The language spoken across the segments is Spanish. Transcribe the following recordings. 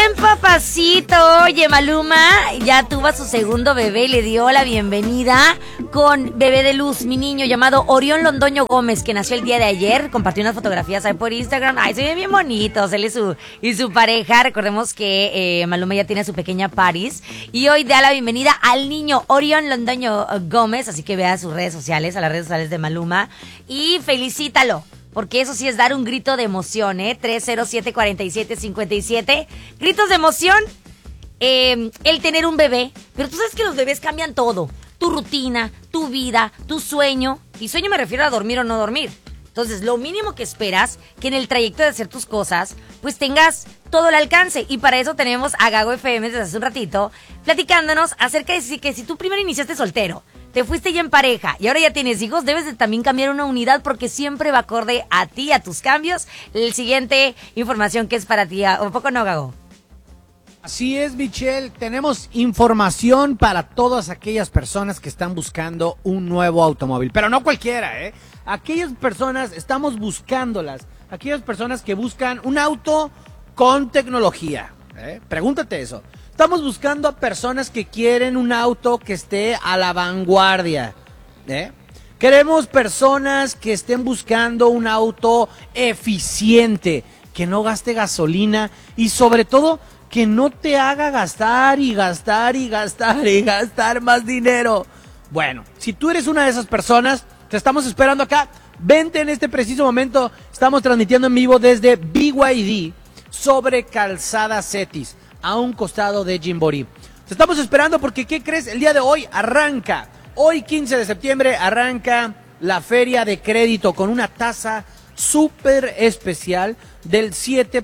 bien, papacito. Oye, Maluma ya tuvo a su segundo bebé y le dio la bienvenida con bebé de luz, mi niño llamado Orión Londoño Gómez, que nació el día de ayer. Compartió unas fotografías ahí por Instagram. Ay, se ven bien bonitos, él y su pareja. Recordemos que Maluma ya tiene a su pequeña Paris y hoy da la bienvenida al niño Orión Londoño Gómez, así que vea sus redes sociales, a las redes sociales de Maluma y felicítalo. Porque eso sí es dar un grito de emoción, 307-4757. Gritos de emoción, el tener un bebé. Pero tú sabes que los bebés cambian todo. Tu rutina, tu vida, tu sueño. Y sueño me refiero a dormir o no dormir. Entonces, lo mínimo que esperas, que en el trayecto de hacer tus cosas, pues tengas todo el alcance. Y para eso tenemos a Gago FM desde hace un ratito, platicándonos acerca de que si tú primero iniciaste soltero, te fuiste ya en pareja y ahora ya tienes hijos, debes de también cambiar una unidad porque siempre va acorde a ti, a tus cambios. El siguiente información que es para ti, ¿o poco no, Gago? Así es, Michelle, tenemos información para todas aquellas personas que están buscando un nuevo automóvil, pero no cualquiera, aquellas personas, estamos buscándolas, aquellas personas que buscan un auto con tecnología, pregúntate eso. Estamos buscando a personas que quieren un auto que esté a la vanguardia, Queremos personas que estén buscando un auto eficiente, que no gaste gasolina y sobre todo que no te haga gastar y gastar y gastar y gastar más dinero. Bueno, si tú eres una de esas personas, te estamos esperando acá. Vente en este preciso momento. Estamos transmitiendo en vivo desde BYD sobre Calzada Cetis, a un costado de Gymboree. Te estamos esperando porque, ¿qué crees? El día de hoy arranca, hoy 15 de septiembre, arranca la feria de crédito con una tasa súper especial del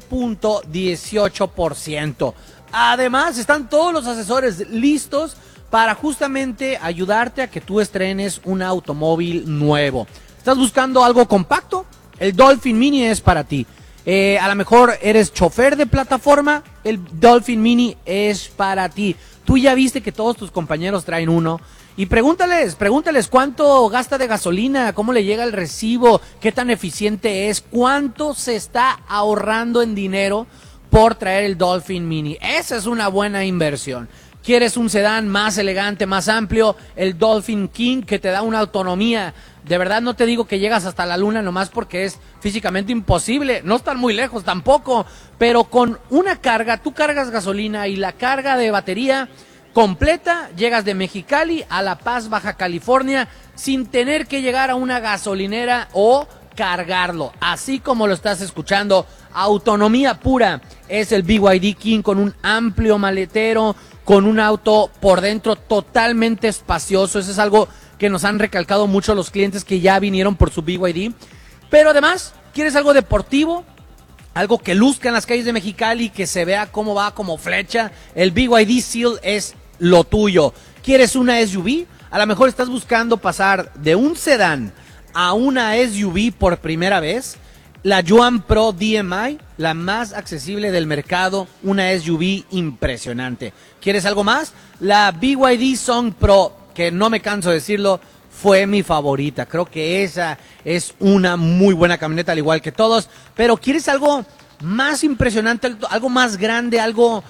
7.18%. Además, están todos los asesores listos para justamente ayudarte a que tú estrenes un automóvil nuevo. ¿Estás buscando algo compacto? El Dolphin Mini es para ti. A lo mejor eres chofer de plataforma, el Dolphin Mini es para ti. Tú ya viste que todos tus compañeros traen uno. Y pregúntales cuánto gasta de gasolina, cómo le llega el recibo, qué tan eficiente es, cuánto se está ahorrando en dinero por traer el Dolphin Mini. Esa es una buena inversión. ¿Quieres un sedán más elegante, más amplio? El Dolphin King, que te da una autonomía. De verdad no te digo que llegas hasta la luna nomás porque es físicamente imposible. No están muy lejos tampoco. Pero con una carga, tú cargas gasolina y la carga de batería completa, llegas de Mexicali a La Paz, Baja California, sin tener que llegar a una gasolinera o cargarlo. Así como lo estás escuchando, autonomía pura. Es el BYD King con un amplio maletero, con un auto por dentro totalmente espacioso. Eso es algo que nos han recalcado mucho los clientes que ya vinieron por su BYD. Pero además, ¿quieres algo deportivo? Algo que luzca en las calles de Mexicali, que se vea cómo va como flecha. El BYD Seal es lo tuyo. ¿Quieres una SUV? A lo mejor estás buscando pasar de un sedán a una SUV por primera vez. La Yuan Pro DMI, la más accesible del mercado, una SUV impresionante. ¿Quieres algo más? La BYD Song Pro, que no me canso de decirlo, fue mi favorita. Creo que esa es una muy buena camioneta, al igual que todos. Pero ¿quieres algo más impresionante, algo más grande, algo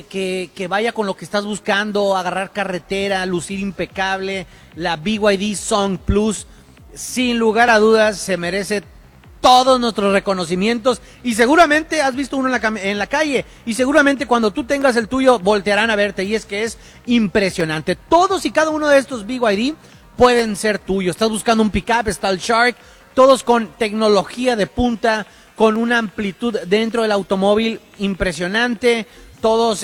que vaya con lo que estás buscando, agarrar carretera, lucir impecable? La BYD Song Plus, sin lugar a dudas, se merece todos nuestros reconocimientos y seguramente has visto uno en la calle y seguramente cuando tú tengas el tuyo voltearán a verte y es que es impresionante. Todos y cada uno de estos BYD pueden ser tuyos. Estás buscando un pickup, está el Shark, todos con tecnología de punta, con una amplitud dentro del automóvil impresionante. Todos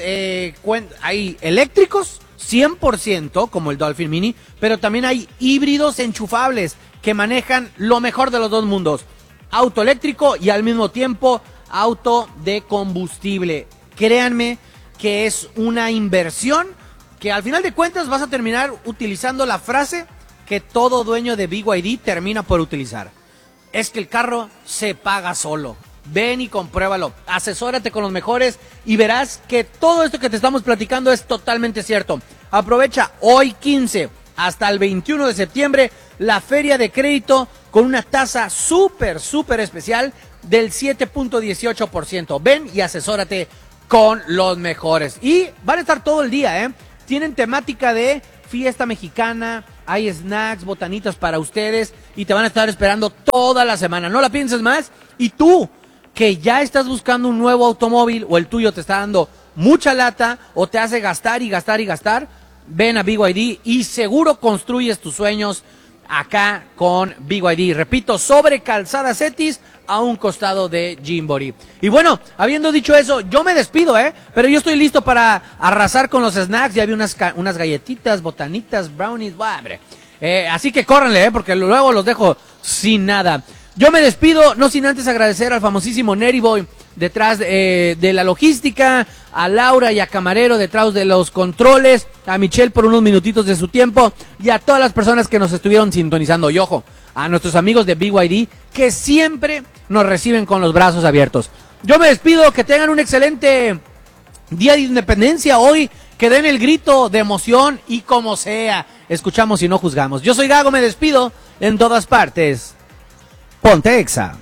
hay eléctricos 100% como el Dolphin Mini, pero también hay híbridos enchufables que manejan lo mejor de los dos mundos. Auto eléctrico y al mismo tiempo auto de combustible. Créanme que es una inversión que al final de cuentas vas a terminar utilizando la frase que todo dueño de BYD termina por utilizar. Es que el carro se paga solo. Ven y compruébalo, asesórate con los mejores y verás que todo esto que te estamos platicando es totalmente cierto. Aprovecha hoy 15 hasta el 21 de septiembre la feria de crédito con una tasa súper especial del 7.18%. Ven y asesórate con los mejores. Y van a estar todo el día, ¿eh? Tienen temática de fiesta mexicana, hay snacks, botanitas para ustedes y te van a estar esperando toda la semana. No la pienses más. Y tú, que ya estás buscando un nuevo automóvil o el tuyo te está dando mucha lata o te hace gastar y gastar y gastar, ven a BYD y seguro construyes tus sueños acá con BYD. Repito, sobre Calzada Cetis, a un costado de Gymboree. Y bueno, habiendo dicho eso, yo me despido, pero yo estoy listo para arrasar con los snacks. Ya vi unas galletitas, botanitas, brownies, hombre. Así que córranle, porque luego los dejo sin nada. Yo me despido, no sin antes agradecer al famosísimo Neriboy detrás de la logística, a Laura y a Camarero detrás de los controles, a Michelle por unos minutitos de su tiempo y a todas las personas que nos estuvieron sintonizando. Y ojo, a nuestros amigos de BYD que siempre nos reciben con los brazos abiertos. Yo me despido, que tengan un excelente Día de Independencia hoy, que den el grito de emoción y como sea, escuchamos y no juzgamos. Yo soy Gago, me despido en todas partes. Ponte Exa.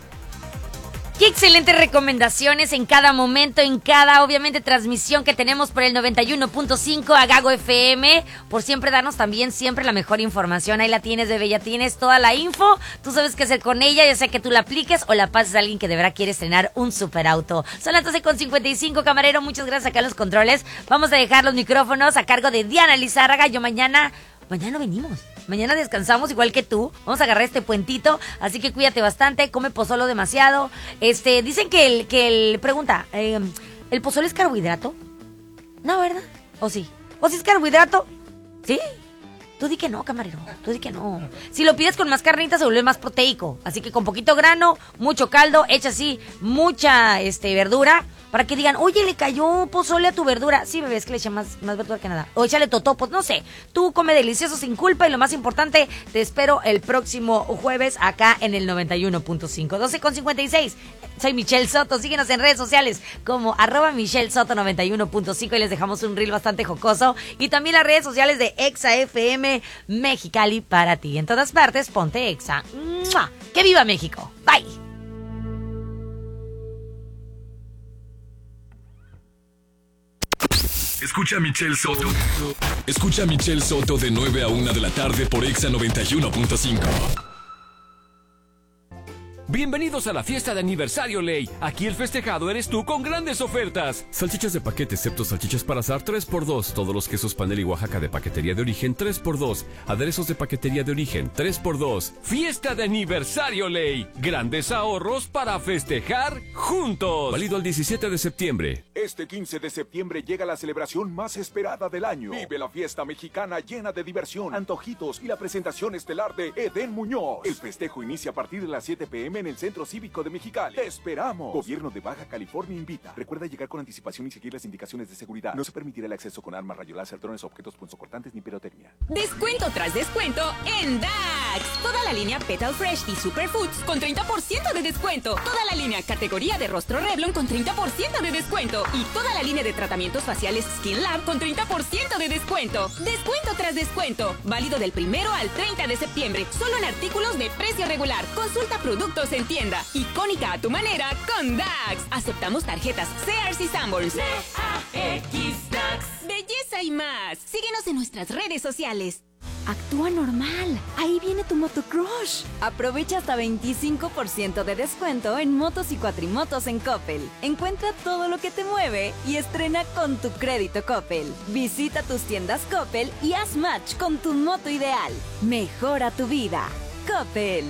Qué excelentes recomendaciones en cada momento, en cada, obviamente, transmisión que tenemos por el 91.5 a Gago FM, por siempre darnos también siempre la mejor información. Ahí la tienes, bebé, ya tienes toda la info, tú sabes qué hacer con ella, ya sea que tú la apliques o la pases a alguien que de verdad quiere estrenar un superauto. Son las 12:55, Camarero, muchas gracias acá en los controles. Vamos a dejar los micrófonos a cargo de Diana Lizárraga. Yo mañana no venimos. Mañana descansamos igual que tú. Vamos a agarrar este puentito, así que cuídate bastante, come pozolo demasiado. Dicen que el pregunta, ¿el pozolo es carbohidrato? No, ¿verdad? ¿O sí? ¿O sí es carbohidrato? ¿Sí? Tú di que no, camarero, tú di que no. Si lo pides con más carnitas se vuelve más proteico, así que con poquito grano, mucho caldo, echa así mucha verdura, para que digan, oye, le cayó pozole a tu verdura. Sí, bebé, es que le echa más verdura que nada. O échale totopos, no sé. Tú come delicioso sin culpa y lo más importante, te espero el próximo jueves acá en el 91.5. 12:56. Soy Michelle Soto. Síguenos en redes sociales como @MichelleSoto91.5 y les dejamos un reel bastante jocoso. Y también las redes sociales de Exa FM Mexicali para ti. En todas partes, ponte Exa. ¡Mua! ¡Que viva México! Bye. Escucha a Michelle Soto. Escucha a Michelle Soto de 9 a 1 de la tarde por Exa 91.5. Bienvenidos a la fiesta de aniversario Ley. Aquí el festejado eres tú con grandes ofertas. Salchichas de paquete, excepto salchichas para asar, 3x2. Todos los quesos Panela y Oaxaca de paquetería de origen, 3x2. Aderezos de paquetería de origen, 3x2. Fiesta de aniversario Ley. Grandes ahorros para festejar juntos. Válido el 17 de septiembre. Este 15 de septiembre llega la celebración más esperada del año. Vive la fiesta mexicana llena de diversión, antojitos y la presentación estelar de Edén Muñoz. El festejo inicia a partir de las 7 p.m. en el Centro Cívico de Mexicali. ¡Te esperamos! Gobierno de Baja California invita. Recuerda llegar con anticipación y seguir las indicaciones de seguridad. No se permitirá el acceso con armas, rayos láser, drones, objetos punzocortantes ni pirotecnia. Descuento tras descuento en DAX. Toda la línea Petal Fresh y Superfoods con 30% de descuento. Toda la línea categoría de rostro Revlon con 30% de descuento. Y toda la línea de tratamientos faciales Skin Lab con 30% de descuento. Descuento tras descuento. Válido del 1 al 30 de septiembre. Solo en artículos de precio regular. Consulta productos en tienda. Icónica a tu manera con DAX. Aceptamos tarjetas Sears y Sanborns. DAX DAX. Belleza y más. Síguenos en nuestras redes sociales. Actúa normal. Ahí viene tu motocrush. Aprovecha hasta 25% de descuento en motos y cuatrimotos en Coppel. Encuentra todo lo que te mueve y estrena con tu crédito Coppel. Visita tus tiendas Coppel y haz match con tu moto ideal. Mejora tu vida. Coppel.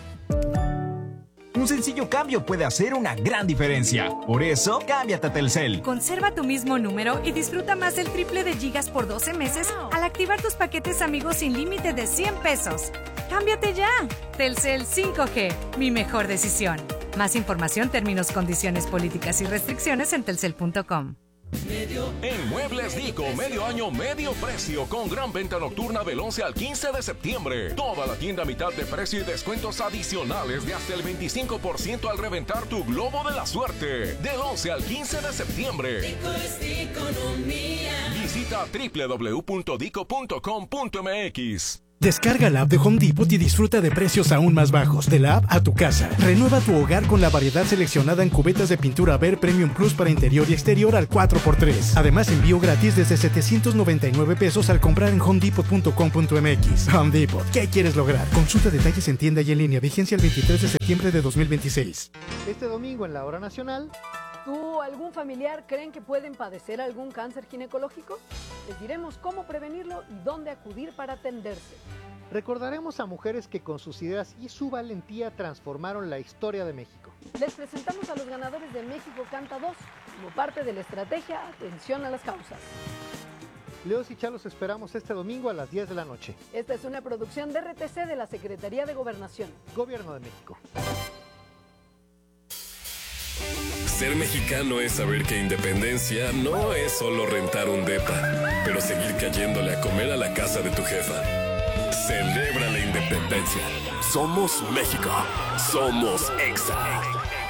Un sencillo cambio puede hacer una gran diferencia. Por eso, cámbiate a Telcel. Conserva tu mismo número y disfruta más del triple de gigas por 12 meses al activar tus paquetes amigos sin límite de 100 pesos. ¡Cámbiate ya! Telcel 5G, mi mejor decisión. Más información, términos, condiciones, políticas y restricciones en telcel.com. En Muebles Dico, medio año, medio precio, con gran venta nocturna del 11 al 15 de septiembre. Toda la tienda a mitad de precio y descuentos adicionales de hasta el 25% al reventar tu globo de la suerte. Del 11 al 15 de septiembre. Dico es economía. Visita www.dico.com.mx. Descarga la app de Home Depot y disfruta de precios aún más bajos. De la app a tu casa. Renueva tu hogar con la variedad seleccionada en cubetas de pintura Ver Premium Plus para interior y exterior al 4x3. Además, envío gratis desde 799 pesos al comprar en homedepot.com.mx. Home Depot. ¿Qué quieres lograr? Consulta detalles en tienda y en línea. Vigencia el 23 de septiembre de 2026. Este domingo en la Hora Nacional. ¿Tú o algún familiar creen que pueden padecer algún cáncer ginecológico? Les diremos cómo prevenirlo y dónde acudir para atenderse. Recordaremos a mujeres que con sus ideas y su valentía transformaron la historia de México. Les presentamos a los ganadores de México Canta 2 como parte de la estrategia Atención a las Causas. Leos y Chá los esperamos este domingo a las 10 de la noche. Esta es una producción de RTC de la Secretaría de Gobernación. Gobierno de México. Ser mexicano es saber que independencia no es solo rentar un depa, pero seguir cayéndole a comer a la casa de tu jefa. Celebra la independencia. Somos México. Somos Exa.